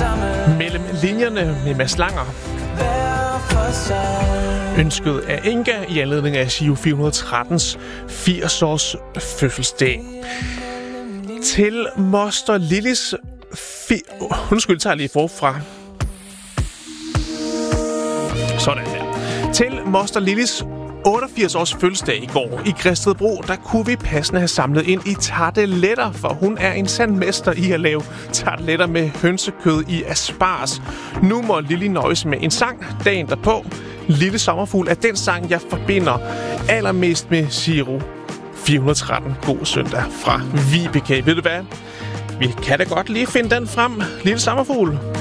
Mellem linjerne med Mads Langer. Ønsket af Inga i anledning af Giro 413's 80-års fødselsdag. Til Moster Lillis... Undskyld, tager lige forfra. Sådan der. Til Moster Lillis 88 års fødselsdag i går i Græstedbro, der kunne vi passende have samlet ind i tarteletter, for hun er en sand mester i at lave tarteletter med hønsekød i asparges. Nu må Lilli nøjes med en sang dagen derpå. Lille Sommerfugl er den sang, jeg forbinder allermest med Giro 413. God søndag fra Vibeke. Ved du hvad? Vi kan da godt lige finde den frem. Lille Sommerfugl.